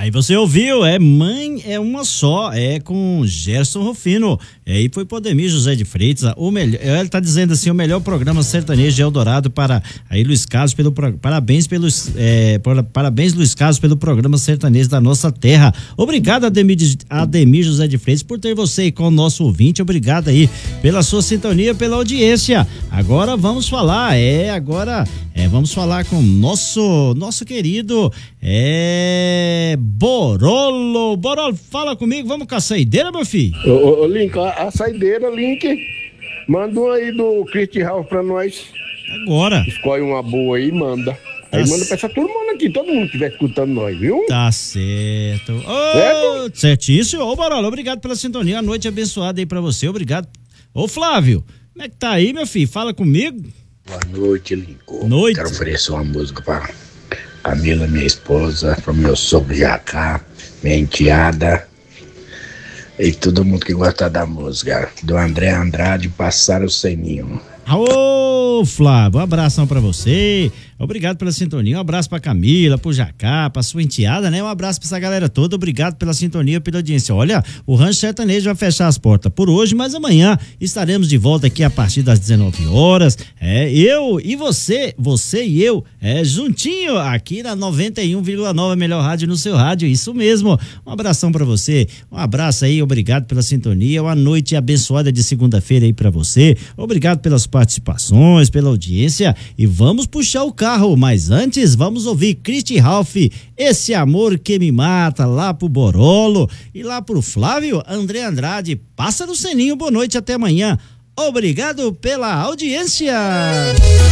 Aí você ouviu, Mãe é uma só, com Gerson Rufino. E foi pro Ademir José de Freitas, ele tá dizendo assim, o melhor programa sertanejo de Eldorado para aí Luiz Carlos parabéns Luiz Carlos pelo programa sertanejo da nossa terra. Obrigado Ademir José de Freitas por ter você aí com o nosso ouvinte, obrigado aí pela sua sintonia, pela audiência. Agora vamos falar, vamos falar com nosso querido Borolo, fala comigo, vamos com a saideira, meu filho? Ô Link, a saideira, Link, manda um aí do Christy Ralph pra nós. Agora. Escolhe uma boa aí e manda. Aí manda pra essa turma aqui, todo mundo que estiver escutando nós, viu? Tá certo. Certíssimo. Ô, Borolo, obrigado pela sintonia, a noite abençoada aí pra você, obrigado. Ô, Flávio, como é que tá aí, meu filho? Fala comigo. Boa noite, Lincoln. Noite. Quero oferecer uma música pra Camila, minha esposa, pro meu sogro Jacá, minha enteada e todo mundo que gosta da música. Do André Andrade, Passar o Seninho. Ô, Flávio, um abração pra você, obrigado pela sintonia, um abraço pra Camila, pro Jacá, pra sua enteada, né? Um abraço pra essa galera toda, obrigado pela sintonia, pela audiência. Olha, o Rancho Sertanejo vai fechar as portas por hoje, mas amanhã estaremos de volta aqui a partir das 19 horas, eu e você e eu, juntinho aqui na 91,9, melhor rádio no seu rádio, isso mesmo. Um abração pra você, um abraço aí, obrigado pela sintonia, uma noite abençoada de segunda-feira aí pra você, obrigado pelas participações, pela audiência e vamos puxar o carro, mas antes vamos ouvir Christy Ralph, Esse Amor Que Me Mata, lá pro Borolo e lá pro Flávio, André Andrade, Passa no Seninho, boa noite, até amanhã, obrigado pela audiência.